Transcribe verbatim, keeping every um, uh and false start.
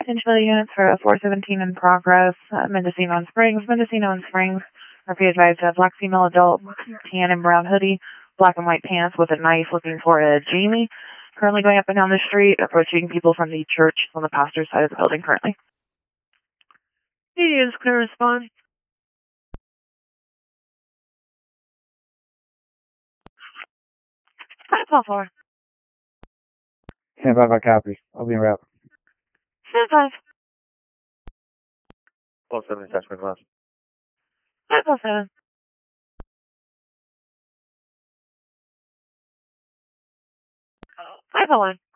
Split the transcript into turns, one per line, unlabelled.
Potential units for a four seventeen in progress. Uh, Mendocino and Springs. Mendocino and Springs. R P advised a black female adult, tan and brown hoodie, black and white pants with a knife looking for a Jamie. Currently going up and down the street, approaching people from the church on the pastor's side of the building currently.
Media is clear to respond.
five four four.
Stand by my copy. I'll be in route.
Stand five.
Close seven attachment left.
five four seven. five oh one.